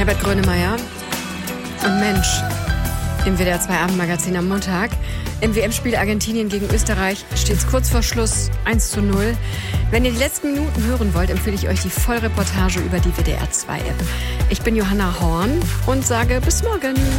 Herbert Grönemeyer und Mensch im WDR 2 Abendmagazin am Montag. Im WM-Spiel Argentinien gegen Österreich steht es kurz vor Schluss 1:0. Wenn ihr die letzten Minuten hören wollt, empfehle ich euch die Vollreportage über die WDR 2 App. Ich bin Johanna Horn und sage bis morgen.